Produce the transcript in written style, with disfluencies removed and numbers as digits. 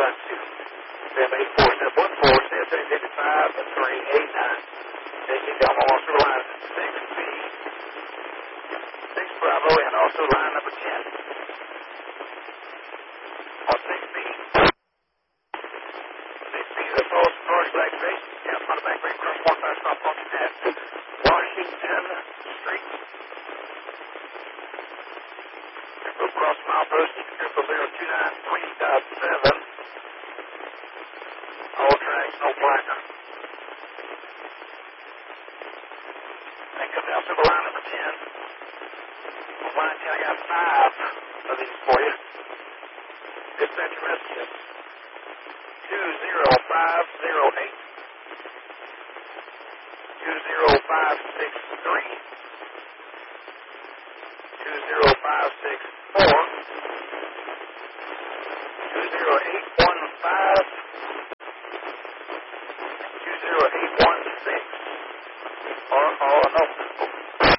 Bravo, and also line number 10. On 6B. 6B is a false north back base. Yeah, front of back base, cross 1 stop function at Washington Street. Blue Cross milepost, 029 3.7. All tracks, no placker. And come down to the line number 10. On line 10, I got 5 of these for you. Dispatch rescue 20508. 20563. 20563.